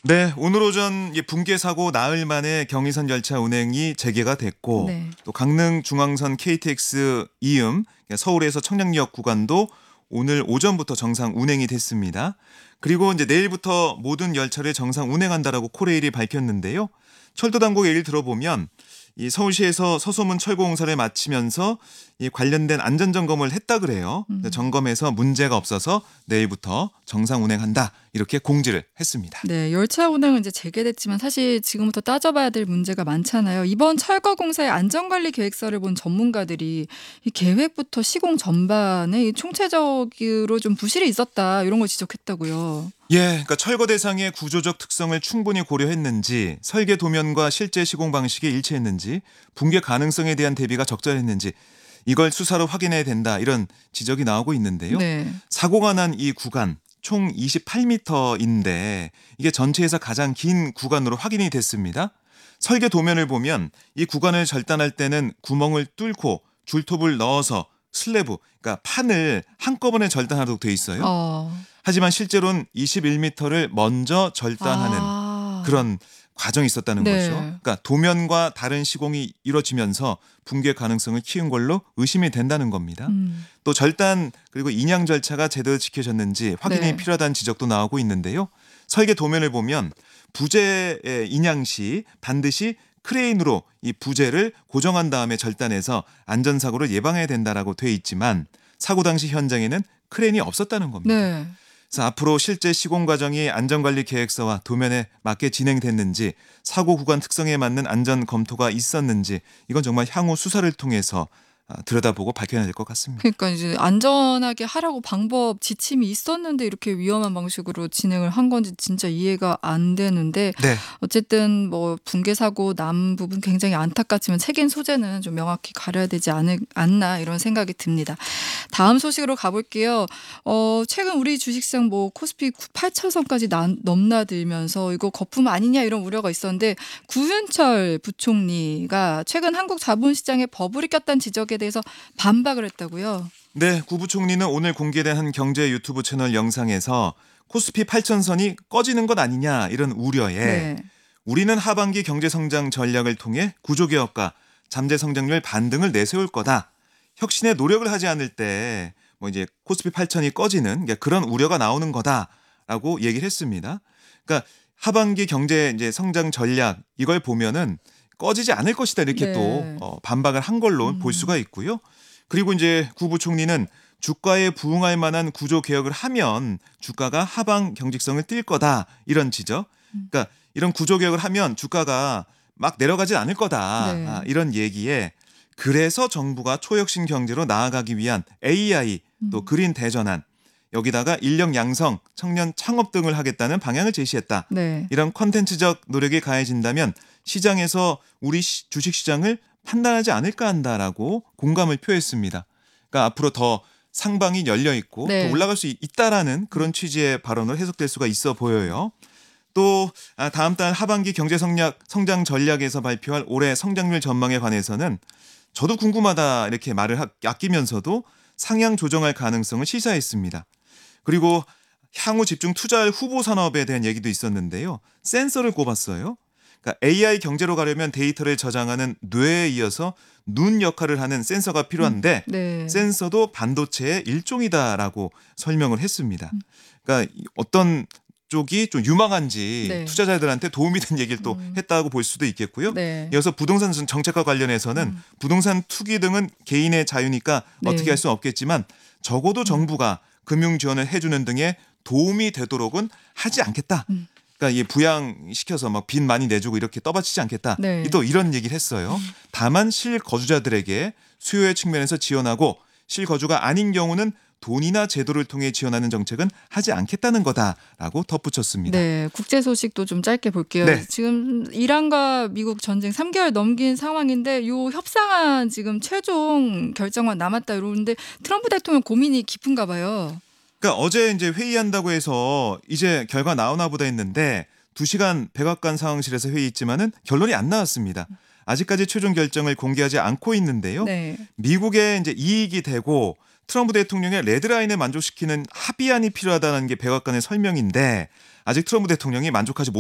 네, 오늘 오전 붕괴 사고 나흘 만에 경의선 열차 운행이 재개가 됐고 네. 또 강릉 중앙선 KTX 이음 서울에서 청량리역 구간도 오늘 오전부터 정상 운행이 됐습니다. 그리고 이제 내일부터 모든 열차를 정상 운행한다라고 코레일이 밝혔는데요. 철도 당국 얘기를 들어보면 이 서울시에서 서소문 철거 공사를 마치면서 이 관련된 안전 점검을 했다 그래요. 점검해서 문제가 없어서 내일부터 정상 운행한다 이렇게 공지를 했습니다. 네, 열차 운행은 이제 재개됐지만 사실 지금부터 따져봐야 될 문제가 많잖아요. 이번 철거 공사의 안전관리 계획서를 본 전문가들이 이 계획부터 시공 전반에 이 총체적으로 좀 부실이 있었다 이런 걸 지적했다고요. 예, 그러니까 철거 대상의 구조적 특성을 충분히 고려했는지, 설계 도면과 실제 시공 방식이 일치했는지, 붕괴 가능성에 대한 대비가 적절했는지 이걸 수사로 확인해야 된다 이런 지적이 나오고 있는데요. 네. 사고가 난 이 구간 총 28m인데 이게 전체에서 가장 긴 구간으로 확인이 됐습니다. 설계 도면을 보면 이 구간을 절단할 때는 구멍을 뚫고 줄톱을 넣어서 슬래브, 그러니까 판을 한꺼번에 절단하도록 돼 있어요. 하지만 실제로는 21m를 먼저 절단하는 그런 과정이 있었다는 네. 거죠. 그러니까 도면과 다른 시공이 이루어지면서 붕괴 가능성을 키운 걸로 의심이 된다는 겁니다. 또 절단 그리고 인양 절차가 제대로 지켜졌는지 확인이 네. 필요하다는 지적도 나오고 있는데요. 설계 도면을 보면 부재의 인양 시 반드시 크레인으로 이 부재를 고정한 다음에 절단해서 안전사고를 예방해야 된다라고 돼 있지만 사고 당시 현장에는 크레인이 없었다는 겁니다. 네. 그래서 앞으로 실제 시공 과정이 안전관리 계획서와 도면에 맞게 진행됐는지 사고 구간 특성에 맞는 안전 검토가 있었는지 이건 정말 향후 수사를 통해서 들여다보고 밝혀야 될 것 같습니다. 그러니까 이제 안전하게 하라고 방법 지침이 있었는데 이렇게 위험한 방식으로 진행을 한 건지 진짜 이해가 안 되는데 네. 어쨌든 뭐 붕괴 사고 남 부분 굉장히 안타깝지만 책임 소재는 좀 명확히 가려야 되지 않나 이런 생각이 듭니다. 다음 소식으로 가볼게요. 최근 우리 주식시장 뭐 코스피 8,000선까지 넘나들면서 이거 거품 아니냐 이런 우려가 있었는데 구윤철 부총리가 최근 한국 자본시장에 버블이 꼈다는 지적에 대해서 반박을 했다고요. 네, 구 부총리는 오늘 공개된 한 경제 유튜브 채널 영상에서 코스피 8,000선이 꺼지는 것 아니냐 이런 우려에 네. 우리는 하반기 경제성장 전략을 통해 구조개혁과 잠재성장률 반등을 내세울 거다. 혁신에 노력을 하지 않을 때 뭐 이제 코스피 8,000이 꺼지는 그런 우려가 나오는 거다라고 얘기를 했습니다. 그러니까 하반기 경제 이제 성장 전략 이걸 보면은 꺼지지 않을 것이다 이렇게 네. 또 반박을 한 걸로 볼 수가 있고요. 그리고 이제 구 부총리는 주가에 부응할 만한 구조 개혁을 하면 주가가 하방 경직성을 띌 거다 이런 지적. 그러니까 이런 구조 개혁을 하면 주가가 막 내려가지 않을 거다 네. 이런 얘기에 그래서 정부가 초혁신 경제로 나아가기 위한 AI 또 그린 대전환 여기다가 인력 양성, 청년 창업 등을 하겠다는 방향을 제시했다. 네. 이런 컨텐츠적 노력이 가해진다면 시장에서 우리 주식시장을 판단하지 않을까 한다라고 공감을 표했습니다. 그러니까 앞으로 더 상방이 열려 있고 네. 더 올라갈 수 있다라는 그런 취지의 발언으로 해석될 수가 있어 보여요. 또 다음 달 하반기 경제 성장 전략에서 발표할 올해 성장률 전망에 관해서는 저도 궁금하다 이렇게 말을 아끼면서도 상향 조정할 가능성을 시사했습니다. 그리고 향후 집중 투자할 후보 산업에 대한 얘기도 있었는데요. 센서를 꼽았어요. 그러니까 AI 경제로 가려면 데이터를 저장하는 뇌에 이어서 눈 역할을 하는 센서가 필요한데 네. 센서도 반도체의 일종이다라고 설명을 했습니다. 그러니까 어떤 쪽이 좀 유망한지 네. 투자자들한테 도움이 된 얘기를 또 했다고 볼 수도 있겠고요. 네. 이어서 부동산 정책과 관련해서는 부동산 투기 등은 개인의 자유니까 네. 어떻게 할 수는 없겠지만 적어도 정부가 금융 지원을 해주는 등의 도움이 되도록은 하지 않겠다. 그러니까 이 부양시켜서 막 빚 많이 내주고 이렇게 떠받치지 않겠다. 네. 또 이런 얘기를 했어요. 다만 실거주자들에게 수요의 측면에서 지원하고 실거주가 아닌 경우는 돈이나 제도를 통해 지원하는 정책은 하지 않겠다는 거다라고 덧붙였습니다. 네, 국제 소식도 좀 짧게 볼게요. 네. 지금 이란과 미국 전쟁 3개월 넘긴 상황인데 요 협상안 지금 최종 결정만 남았다 이러는데 트럼프 대통령 고민이 깊은가 봐요. 그러니까 어제 이제 회의한다고 해서 이제 결과 나오나 보다 했는데 2시간 백악관 상황실에서 회의했지만은 결론이 안 나왔습니다. 아직까지 최종 결정을 공개하지 않고 있는데요. 네. 미국의 이제 이익이 되고 트럼프 대통령의 레드라인을 만족시키는 합의안이 필요하다는 게 백악관의 설명인데 아직 트럼프 대통령이 만족하지